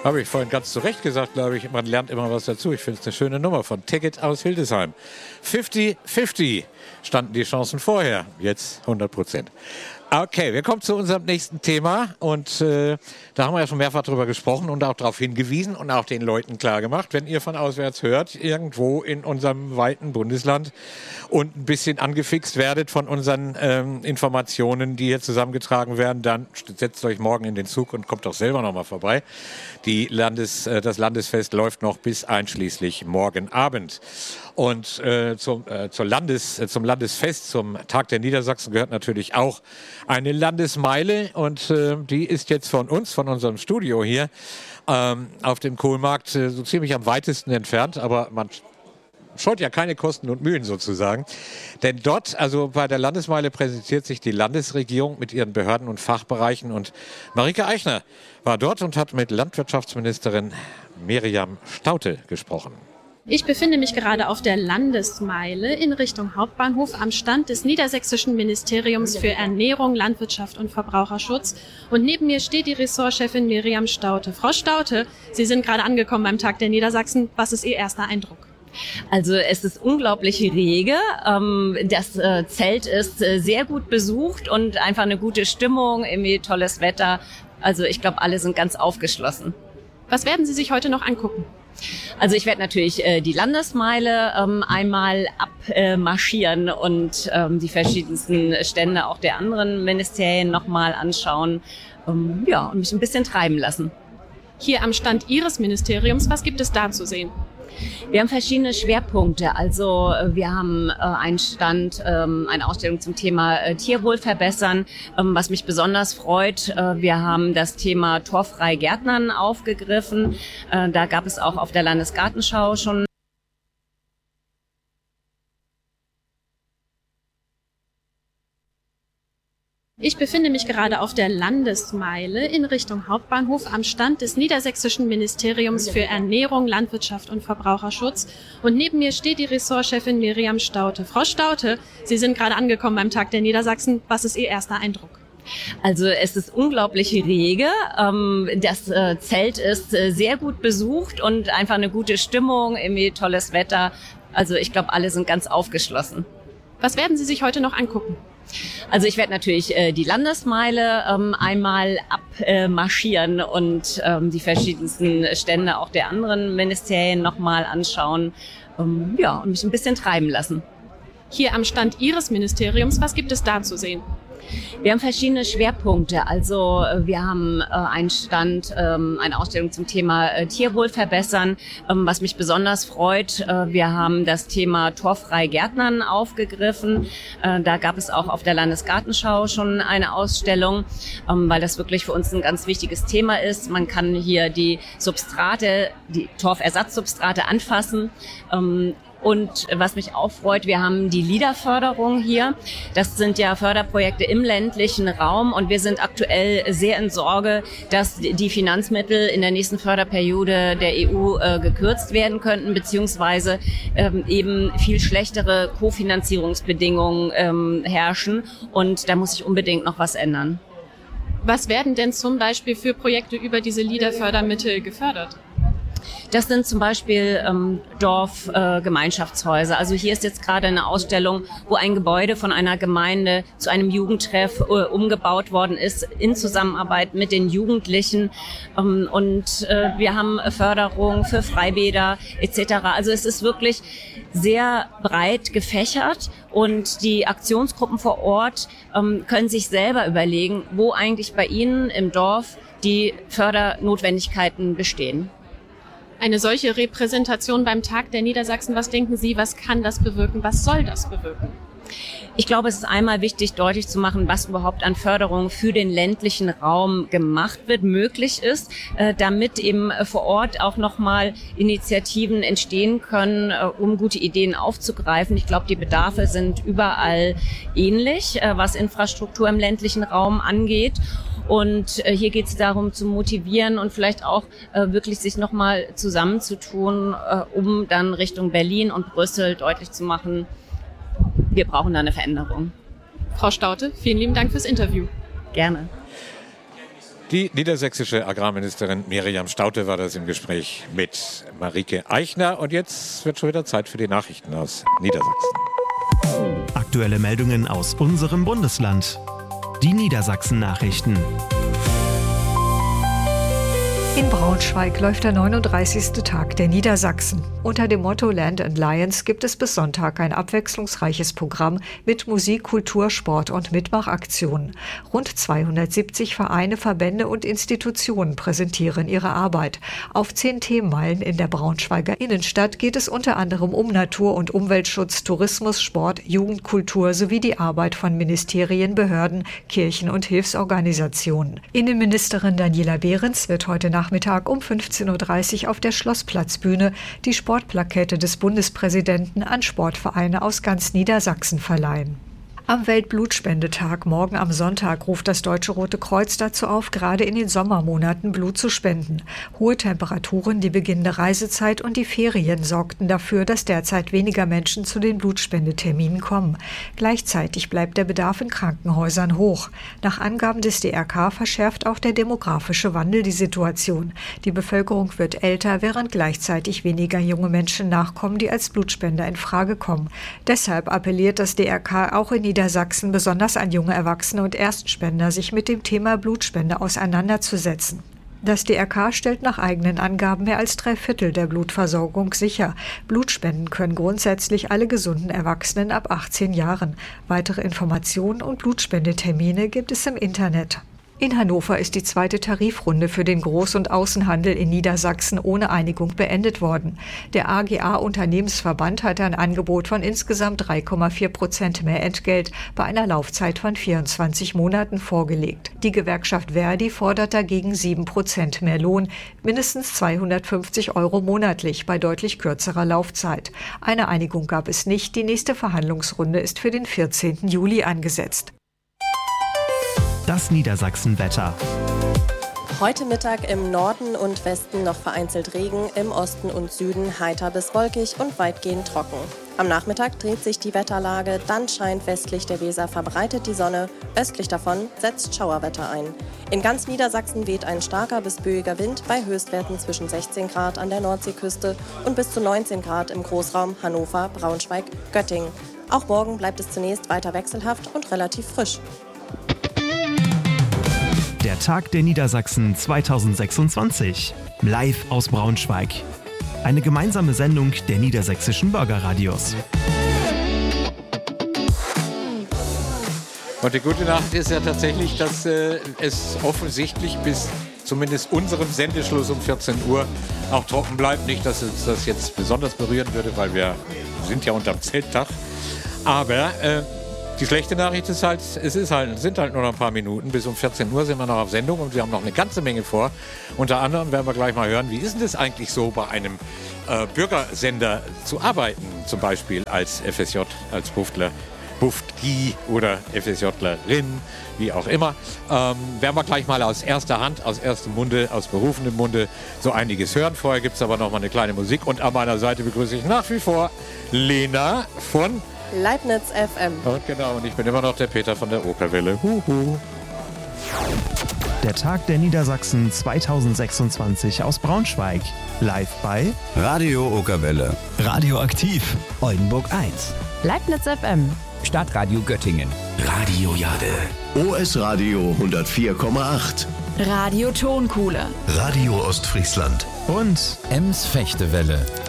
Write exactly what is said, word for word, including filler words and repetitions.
Habe ich vorhin ganz zu Recht gesagt, glaube ich. Man lernt immer was dazu. Ich finde es eine schöne Nummer von Ticket aus Hildesheim. fünfzig fünfzig standen die Chancen vorher, jetzt hundert Prozent. Okay, wir kommen zu unserem nächsten Thema und äh, da haben wir ja schon mehrfach drüber gesprochen und auch darauf hingewiesen und auch den Leuten klargemacht, wenn ihr von auswärts hört, irgendwo in unserem weiten Bundesland und ein bisschen angefixt werdet von unseren ähm, Informationen, die hier zusammengetragen werden, dann setzt euch morgen in den Zug und kommt doch selber nochmal vorbei. Die Landes, äh, das Landesfest läuft noch bis einschließlich morgen Abend. Und äh, zum, äh, zur Landes, äh, zum Landesfest, zum Tag der Niedersachsen gehört natürlich auch eine Landesmeile und äh, die ist jetzt von uns, von unserem Studio hier ähm, auf dem Kohlmarkt äh, so ziemlich am weitesten entfernt, aber man scheut ja keine Kosten und Mühen sozusagen. Denn dort, also bei der Landesmeile präsentiert sich die Landesregierung mit ihren Behörden und Fachbereichen und Marike Eichner war dort und hat mit Landwirtschaftsministerin Miriam Staudte gesprochen. Ich befinde mich gerade auf der Landesmeile in Richtung Hauptbahnhof am Stand des Niedersächsischen Ministeriums für Ernährung, Landwirtschaft und Verbraucherschutz. Und neben mir steht die Ressortchefin Miriam Staudte. Frau Staudte, Sie sind gerade angekommen beim Tag der Niedersachsen. Was ist Ihr erster Eindruck? Also es ist unglaublich rege. Das Zelt ist sehr gut besucht und einfach eine gute Stimmung, irgendwie tolles Wetter. Also ich glaube, alle sind ganz aufgeschlossen. Was werden Sie sich heute noch angucken? Also ich werde natürlich äh, die Landesmeile ähm, einmal abmarschieren äh, und ähm, die verschiedensten Stände auch der anderen Ministerien nochmal anschauen, ähm, ja, und mich ein bisschen treiben lassen. Hier am Stand Ihres Ministeriums, was gibt es da zu sehen? Wir haben verschiedene Schwerpunkte. Also wir haben äh, einen Stand, ähm, eine Ausstellung zum Thema äh, Tierwohl verbessern, ähm, was mich besonders freut. Äh, wir haben das Thema torffrei Gärtnern aufgegriffen. Äh, da gab es auch auf der Landesgartenschau schon Ich befinde mich gerade auf der Landesmeile in Richtung Hauptbahnhof am Stand des Niedersächsischen Ministeriums für Ernährung, Landwirtschaft und Verbraucherschutz. Und neben mir steht die Ressortchefin Miriam Staudte. Frau Staudte, Sie sind gerade angekommen beim Tag der Niedersachsen. Was ist Ihr erster Eindruck? Also es ist unglaublich rege. Das Zelt ist sehr gut besucht und einfach eine gute Stimmung, irgendwie tolles Wetter. Also ich glaube, alle sind ganz aufgeschlossen. Was werden Sie sich heute noch angucken? Also ich werde natürlich äh, die Landesmeile ähm, einmal abmarschieren äh, und ähm, die verschiedensten Stände auch der anderen Ministerien nochmal anschauen, ähm, ja, und mich ein bisschen treiben lassen. Hier am Stand Ihres Ministeriums, was gibt es da zu sehen? Wir haben verschiedene Schwerpunkte. Also wir haben äh, einen Stand, ähm, eine Ausstellung zum Thema äh, Tierwohl verbessern, ähm, was mich besonders freut. Äh, wir haben das Thema torffrei Gärtnern aufgegriffen. Äh, da gab es auch auf der Landesgartenschau schon eine Ausstellung, ähm, weil das wirklich für uns ein ganz wichtiges Thema ist. Man kann hier die Substrate, die Torfersatzsubstrate anfassen. Ähm, Und was mich auch freut, wir haben die LEADER-Förderung hier. Das sind ja Förderprojekte im ländlichen Raum und wir sind aktuell sehr in Sorge, dass die Finanzmittel in der nächsten Förderperiode der E U äh, gekürzt werden könnten, beziehungsweise ähm, eben viel schlechtere Kofinanzierungsbedingungen ähm, herrschen. Und da muss sich unbedingt noch was ändern. Was werden denn zum Beispiel für Projekte über diese LEADER-Fördermittel gefördert? Das sind zum Beispiel ähm, Dorfgemeinschaftshäuser. Äh, also hier ist jetzt gerade eine Ausstellung, wo ein Gebäude von einer Gemeinde zu einem Jugendtreff äh, umgebaut worden ist in Zusammenarbeit mit den Jugendlichen. Ähm, und äh, wir haben Förderung für Freibäder et cetera. Also es ist wirklich sehr breit gefächert und die Aktionsgruppen vor Ort ähm, können sich selber überlegen, wo eigentlich bei ihnen im Dorf die Fördernotwendigkeiten bestehen. Eine solche Repräsentation beim Tag der Niedersachsen, was denken Sie, was kann das bewirken, was soll das bewirken? Ich glaube, es ist einmal wichtig, deutlich zu machen, was überhaupt an Förderung für den ländlichen Raum gemacht wird, möglich ist, äh, damit eben vor Ort auch nochmal Initiativen entstehen können, äh, um gute Ideen aufzugreifen. Ich glaube, die Bedarfe sind überall ähnlich, äh, was Infrastruktur im ländlichen Raum angeht. Und äh, hier geht es darum, zu motivieren und vielleicht auch äh, wirklich sich nochmal zusammenzutun, äh, um dann Richtung Berlin und Brüssel deutlich zu machen, wir brauchen da eine Veränderung. Frau Staudte, vielen lieben Dank fürs Interview. Gerne. Die niedersächsische Agrarministerin Miriam Staudte war das im Gespräch mit Marike Eichner. Und jetzt wird schon wieder Zeit für die Nachrichten aus Niedersachsen. Aktuelle Meldungen aus unserem Bundesland. Die Niedersachsen-Nachrichten. In Braunschweig läuft der neununddreißigste Tag der Niedersachsen. Unter dem Motto Land and Lions gibt es bis Sonntag ein abwechslungsreiches Programm mit Musik, Kultur, Sport und Mitmachaktionen. Rund zweihundertsiebzig Vereine, Verbände und Institutionen präsentieren ihre Arbeit. Auf zehn Themenmeilen in der Braunschweiger Innenstadt geht es unter anderem um Natur- und Umweltschutz, Tourismus, Sport, Jugend, Kultur sowie die Arbeit von Ministerien, Behörden, Kirchen und Hilfsorganisationen. Innenministerin Daniela Behrens wird heute Nachmittag um fünfzehn Uhr dreißig auf der Schlossplatzbühne die Sportplakette des Bundespräsidenten an Sportvereine aus ganz Niedersachsen verleihen. Am Weltblutspendetag morgen am Sonntag ruft das Deutsche Rote Kreuz dazu auf, gerade in den Sommermonaten Blut zu spenden. Hohe Temperaturen, die beginnende Reisezeit und die Ferien sorgten dafür, dass derzeit weniger Menschen zu den Blutspendeterminen kommen. Gleichzeitig bleibt der Bedarf in Krankenhäusern hoch. Nach Angaben des D R K verschärft auch der demografische Wandel die Situation. Die Bevölkerung wird älter, während gleichzeitig weniger junge Menschen nachkommen, die als Blutspender in Frage kommen. Deshalb appelliert das D R K auch in Niedersachsen besonders an junge Erwachsene und Erstspender, sich mit dem Thema Blutspende auseinanderzusetzen. Das D R K stellt nach eigenen Angaben mehr als drei Viertel der Blutversorgung sicher. Blutspenden können grundsätzlich alle gesunden Erwachsenen ab achtzehn Jahren. Weitere Informationen und Blutspendetermine gibt es im Internet. In Hannover ist die zweite Tarifrunde für den Groß- und Außenhandel in Niedersachsen ohne Einigung beendet worden. Der A G A-Unternehmensverband hatte ein Angebot von insgesamt drei Komma vier Prozent mehr Entgelt bei einer Laufzeit von vierundzwanzig Monaten vorgelegt. Die Gewerkschaft Verdi fordert dagegen sieben Prozent mehr Lohn, mindestens zweihundertfünfzig Euro monatlich bei deutlich kürzerer Laufzeit. Eine Einigung gab es nicht. Die nächste Verhandlungsrunde ist für den vierzehnten Juli angesetzt. Das Niedersachsen-Wetter. Heute Mittag im Norden und Westen noch vereinzelt Regen, im Osten und Süden heiter bis wolkig und weitgehend trocken. Am Nachmittag dreht sich die Wetterlage, dann scheint westlich der Weser verbreitet die Sonne, östlich davon setzt Schauerwetter ein. In ganz Niedersachsen weht ein starker bis böiger Wind bei Höchstwerten zwischen sechzehn Grad an der Nordseeküste und bis zu neunzehn Grad im Großraum Hannover, Braunschweig, Göttingen. Auch morgen bleibt es zunächst weiter wechselhaft und relativ frisch. Der Tag der Niedersachsen zweitausendsechsundzwanzig. Live aus Braunschweig. Eine gemeinsame Sendung der niedersächsischen Bürgerradios. Und die gute Nachricht ist ja tatsächlich, dass äh, es offensichtlich bis zumindest unserem Sendeschluss um vierzehn Uhr auch trocken bleibt. Nicht, dass uns das jetzt besonders berühren würde, weil wir sind ja unterm Zeltdach. Aber äh, die schlechte Nachricht ist halt, es ist halt, sind halt nur noch ein paar Minuten. Bis um vierzehn Uhr sind wir noch auf Sendung und wir haben noch eine ganze Menge vor. Unter anderem werden wir gleich mal hören, wie ist denn das eigentlich so, bei einem äh, Bürgersender zu arbeiten? Zum Beispiel als F S J, als Buftler, Buftki oder FSJlerin, wie auch immer. Ähm, werden wir gleich mal aus erster Hand, aus erstem Munde, aus berufendem Munde so einiges hören. Vorher gibt es aber noch mal eine kleine Musik. Und an meiner Seite begrüße ich nach wie vor Lena von Leibniz F M. Und genau, und ich bin immer noch der Peter von der Okerwelle. Huhu. Der Tag der Niedersachsen zweitausendsechsundzwanzig aus Braunschweig. Live bei Radio Okerwelle. Radioaktiv. Oldenburg eins. Leibniz F M. Stadtradio Göttingen. Radio Jade. O S Radio hundertvier Komma acht. Radio Tonkuhle. Radio Ostfriesland. und Ems Fechtewelle.